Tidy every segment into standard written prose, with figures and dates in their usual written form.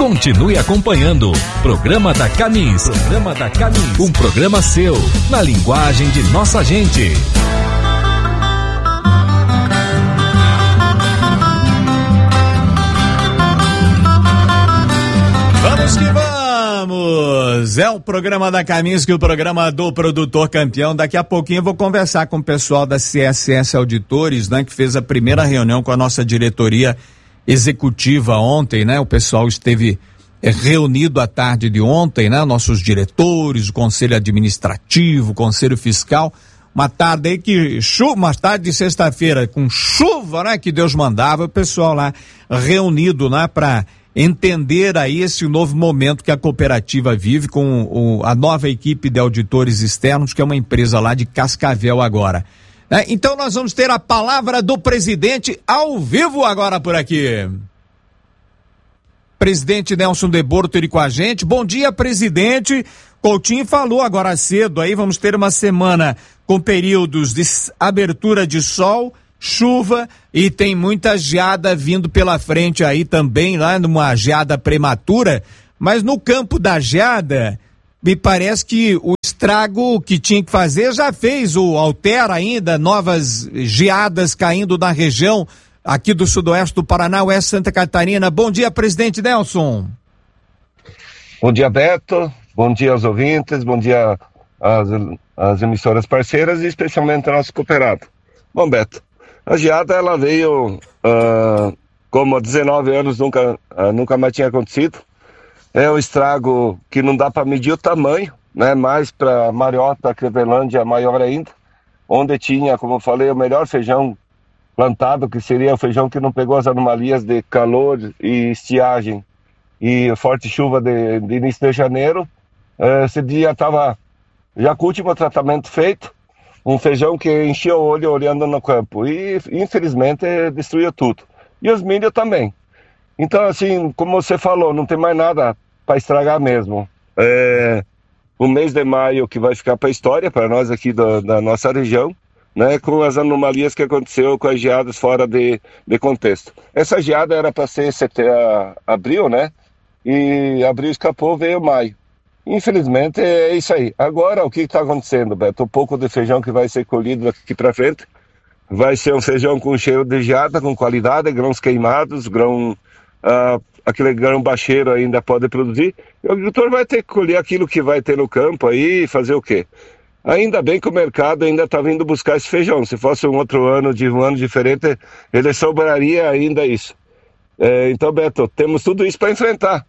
Continue acompanhando Programa da Camis. Programa da Camis. Um programa seu, na linguagem de nossa gente. Vamos que vamos! É o Programa da Camis, que é o programa do produtor campeão. Daqui a pouquinho eu vou conversar com o pessoal da CSS Auditores, né, que fez a primeira reunião com a nossa diretoria executiva ontem, né? O pessoal esteve reunido à tarde de ontem, né? Nossos diretores, o conselho administrativo, o conselho fiscal, uma tarde aí uma tarde de sexta-feira com chuva, né? Que Deus mandava, o pessoal lá reunido, né? Para entender aí esse novo momento que a cooperativa vive com a nova equipe de auditores externos, que é uma empresa lá de Cascavel agora. Então nós vamos ter a palavra do presidente ao vivo agora por aqui. Presidente Nelson de Bortoli com a gente. Bom dia, presidente. Coutinho falou agora cedo aí, vamos ter uma semana com períodos de abertura de sol, chuva e tem muita geada vindo pela frente aí também, lá numa geada prematura, mas no campo da geada, me parece que o estrago que tinha que fazer já fez, altera ainda, novas geadas caindo na região aqui do sudoeste do Paraná, oeste Santa Catarina. Bom dia, presidente Nelson. Bom dia, Beto. Bom dia aos ouvintes, bom dia às emissoras parceiras e especialmente ao nosso cooperado. Bom, Beto, a geada ela veio como há 19 anos nunca mais tinha acontecido. É um estrago que não dá para medir o tamanho, né? Mais para Mariota, Clevelândia, maior ainda, onde tinha, como eu falei, o melhor feijão plantado, que seria o feijão que não pegou as anomalias de calor e estiagem e forte chuva de início de janeiro. Esse dia estava já com o último tratamento feito, um feijão que enchia o olho olhando no campo e infelizmente destruiu tudo. E os milho também. Então, assim, como você falou, não tem mais nada para estragar mesmo. O mês de maio que vai ficar para a história, para nós aqui da nossa região, né, com as anomalias que aconteceu com as geadas fora de contexto. Essa geada era para ser abril, né? E abril escapou, veio maio. Infelizmente é isso aí. Agora, o que está acontecendo, Beto? Um pouco de feijão que vai ser colhido aqui para frente vai ser um feijão com cheiro de geada, com qualidade, grãos queimados, aquele grão baixeiro ainda pode produzir. E o agricultor vai ter que colher aquilo que vai ter no campo aí e fazer o quê? Ainda bem que o mercado ainda está vindo buscar esse feijão. Se fosse um outro ano, de um ano diferente, ele sobraria ainda isso. Então, Beto, temos tudo isso para enfrentar.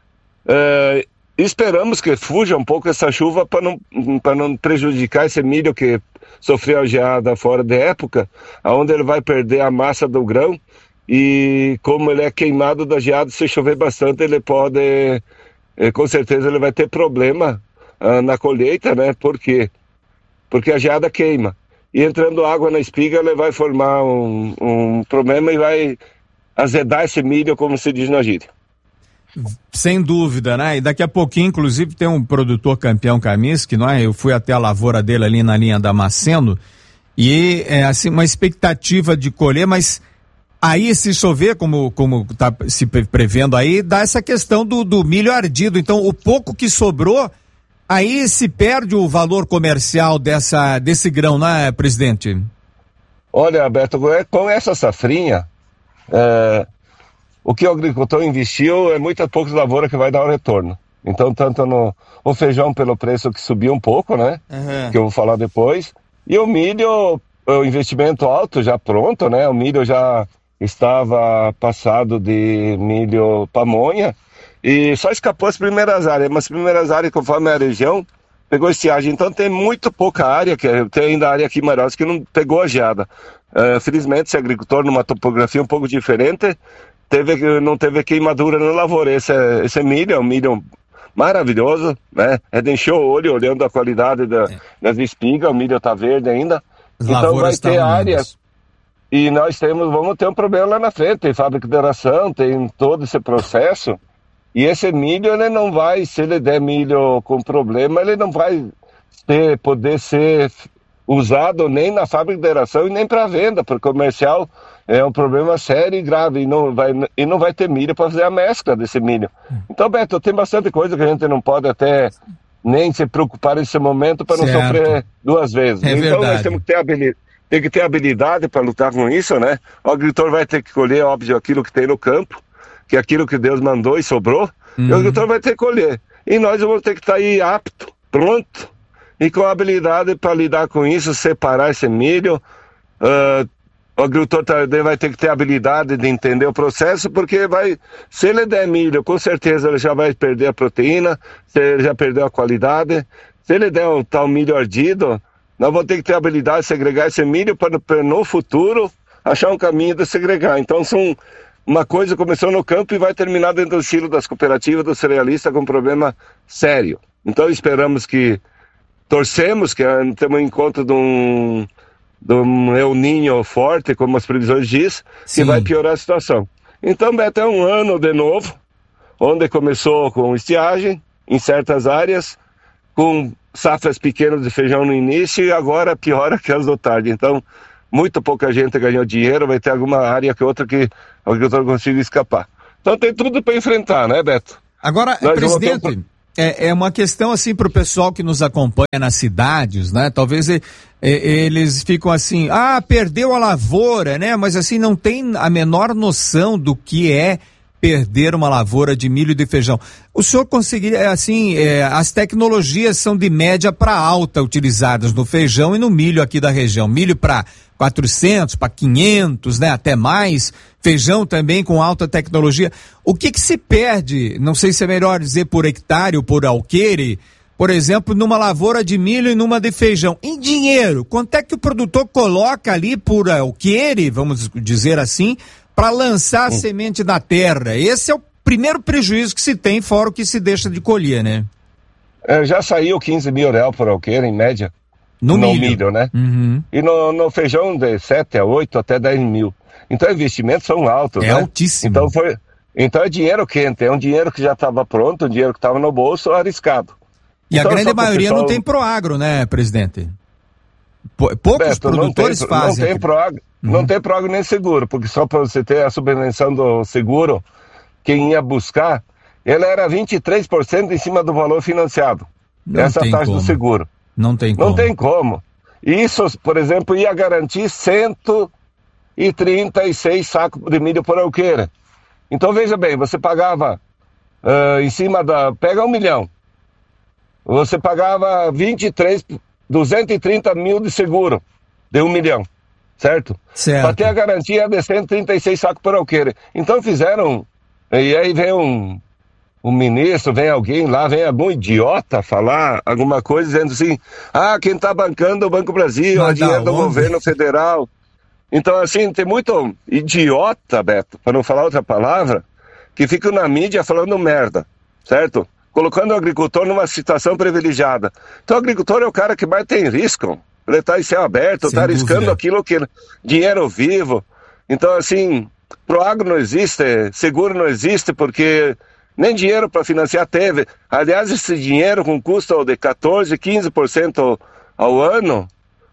Esperamos que fuja um pouco essa chuva para não prejudicar esse milho que sofreu a geada fora de época, onde ele vai perder a massa do grão e como ele é queimado da geada, se chover bastante ele pode, com certeza ele vai ter problema na colheita, né? Por quê? Porque a geada queima e entrando água na espiga ele vai formar um problema e vai azedar esse milho, como se diz na gíria. Sem dúvida, né? E daqui a pouquinho, inclusive, tem um produtor campeão Camis, que eu fui até a lavoura dele ali na linha Damasceno, e assim, uma expectativa de colher, mas aí se chover, como tá se prevendo aí, dá essa questão do milho ardido. Então, o pouco que sobrou, aí se perde o valor comercial desse grão, né, presidente? Olha, Beto, com essa safrinha, o que o agricultor investiu é muitas poucas lavouras que vai dar o retorno. Então, tanto o feijão pelo preço que subiu um pouco, né? Uhum. Que eu vou falar depois. E o milho, o investimento alto já pronto, né? O milho já estava passado de milho pamonha e só escapou as primeiras áreas. Mas as primeiras áreas, conforme a região, pegou estiagem. Então tem muito pouca área, tem ainda área aqui em Marós que não pegou a geada. Felizmente, esse agricultor, numa topografia um pouco diferente, não teve queimadura na lavoura. Esse milho é um milho maravilhoso, né? Encheu o olho olhando a qualidade das espigas, o milho está verde ainda. Então vai ter áreas. E nós vamos ter um problema lá na frente, tem fábrica de ração, tem todo esse processo. E esse milho, ele não vai, se ele der milho com problema, ele não vai poder ser usado nem na fábrica de aeração e nem para venda, porque o comercial é um problema sério e grave, e não vai ter milho para fazer a mescla desse milho. Então, Beto, tem bastante coisa que a gente não pode até nem se preocupar nesse momento para não sofrer duas vezes. Então, verdade. Nós temos que ter habilidade para lutar com isso, né? O agricultor vai ter que colher, óbvio, aquilo que tem no campo, que é aquilo que Deus mandou e sobrou, e o agricultor vai ter que colher. E nós vamos ter que estar aí apto, pronto, e com habilidade para lidar com isso, separar esse milho. O agricultor também vai ter que ter habilidade de entender o processo, porque se ele der milho, com certeza ele já vai perder a proteína, se ele já perdeu a qualidade. Se ele der um tal milho ardido, nós vamos ter que ter a habilidade de segregar esse milho para no futuro achar um caminho de segregar. Então uma coisa começou no campo e vai terminar dentro do estilo das cooperativas, do cerealista, com um problema sério. Então torcemos que temos um encontro de um El Niño forte, como as previsões diz, que vai piorar a situação. Então, Beto, é um ano de novo, onde começou com estiagem em certas áreas, com safras pequenas de feijão no início e agora piora que as da tarde. Então, muito pouca gente ganhou dinheiro, vai ter alguma área que outra que o agricultor consiga escapar. Então tem tudo para enfrentar, né, Beto? Agora, presidente, é uma questão assim para o pessoal que nos acompanha nas cidades, né? Talvez eles ficam assim, perdeu a lavoura, né? Mas assim, não tem a menor noção do que é perder uma lavoura de milho e de feijão. O senhor conseguiria, assim, as tecnologias são de média para alta utilizadas no feijão e no milho aqui da região. Milho para 400, para 500, né? Até mais. Feijão também com alta tecnologia. O que se perde, não sei se é melhor dizer por hectare ou por alqueire, por exemplo, numa lavoura de milho e numa de feijão? Em dinheiro, quanto é que o produtor coloca ali por alqueire, vamos dizer assim, para lançar a semente na terra? Esse é o primeiro prejuízo que se tem, fora o que se deixa de colher, né? Já saiu 15 mil reais por alqueire, em média. No milho, né? Uhum. E no feijão de 7 a 8 até 10 mil. Então, investimentos são altos, né? Altíssimo. Então é dinheiro quente, é um dinheiro que já estava pronto, um dinheiro que estava no bolso, arriscado. E então, a grande maioria pessoal... não tem Proagro, né, presidente? Poucos produtores fazem. Não tem Proagro nem seguro, porque só para você ter a subvenção do seguro, quem ia buscar, ele era 23% em cima do valor financiado. Essa taxa do seguro. Não tem como. Isso, por exemplo, ia garantir 136 sacos de milho por alqueire. Então, veja bem, você pagava em cima pega 1 milhão. Você pagava 230 mil de seguro, de 1 milhão, certo? Para ter a garantia de 136 sacos por alqueire. Então fizeram, e aí vem um ministro, vem alguém lá, vem algum idiota falar alguma coisa dizendo assim, quem está bancando é o Banco Brasil, é dinheiro do governo federal. Então, assim, tem muito idiota, Beto, para não falar outra palavra, que fica na mídia falando merda, certo? Colocando o agricultor numa situação privilegiada. Então, o agricultor é o cara que mais tem risco. Ele está em céu aberto, está arriscando aquilo que... dinheiro vivo. Então, assim, Proagro não existe, seguro não existe, porque nem dinheiro para financiar teve. Aliás, esse dinheiro com custo de 14%, 15% ao ano,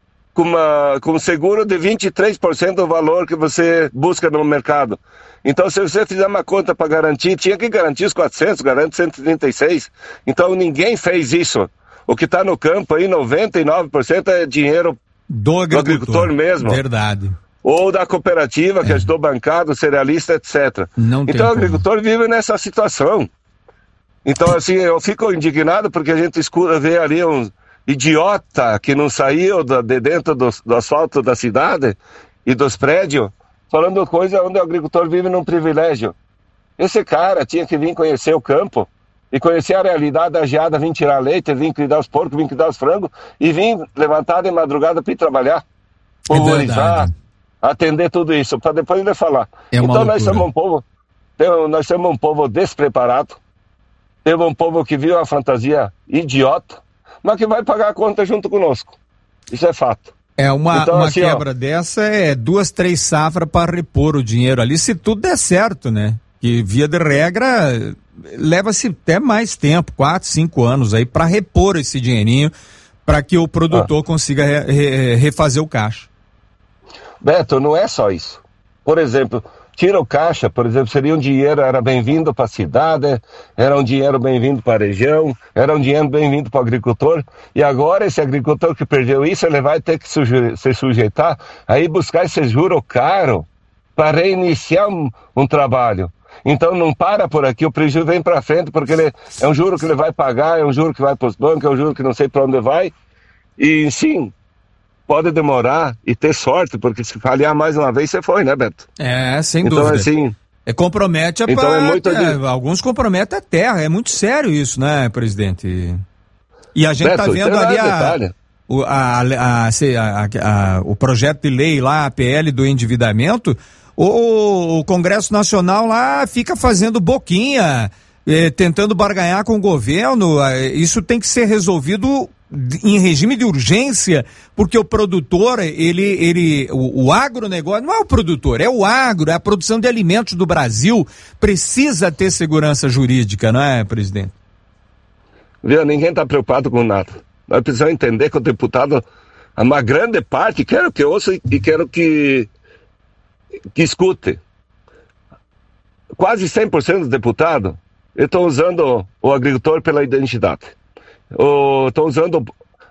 com seguro de 23% do valor que você busca no mercado. Então, se você fizer uma conta para garantir, tinha que garantir os 400, garante 136. Então, ninguém fez isso. O que está no campo aí, 99% é dinheiro do agricultor mesmo. Verdade. Ou da cooperativa, que ajudou bancado, cerealista, etc. Então, o agricultor vive nessa situação. Então, assim, eu fico indignado porque a gente vê ali um idiota que não saiu de dentro do asfalto da cidade e dos prédios, falando coisa onde o agricultor vive num privilégio. Esse cara tinha que vir conhecer o campo e conhecer a realidade da geada, vir tirar leite, vir cuidar os porcos, vir cuidar os frangos e vir levantar de madrugada para ir trabalhar, pulverizar, atender tudo isso, para depois ele falar. Então nós somos um povo despreparado, temos um povo que viu a fantasia idiota, mas que vai pagar a conta junto conosco. Isso é fato. Uma assim, quebra dessa é 2, 3 safras para repor o dinheiro ali, se tudo der certo, né? Que via de regra leva-se até mais tempo, 4, 5 anos aí para repor esse dinheirinho, para que o produtor consiga refazer o caixa. Beto, não é só isso. Por exemplo, tira o caixa, por exemplo, seria um dinheiro, era bem-vindo para a cidade, era um dinheiro bem-vindo para a região, era um dinheiro bem-vindo para o agricultor, e agora esse agricultor que perdeu isso, ele vai ter que se sujeitar a ir buscar esse juro caro para reiniciar um trabalho. Então não para por aqui, o prejuízo vem para frente, porque ele é um juro que ele vai pagar, é um juro que vai para os bancos, é um juro que não sei para onde vai, e sim, pode demorar e ter sorte, porque se falhar mais uma vez, você foi, né, Beto? Sem então, dúvida. Assim, compromete alguns comprometem a terra, é muito sério isso, né, presidente? E a gente Beto, tá vendo ali o projeto de lei lá, a PL do endividamento, o Congresso Nacional lá fica fazendo boquinha, tentando barganhar com o governo. Isso tem que ser resolvido em regime de urgência, porque o produtor, o agronegócio, não é o produtor, é o agro, é a produção de alimentos do Brasil, precisa ter segurança jurídica, não é, presidente? Viu, ninguém está preocupado com nada. Nós precisamos entender que o deputado, uma grande parte, quero que ouça e quero que escute. Quase 100% dos deputados estão usando o agricultor pela identidade. Estão usando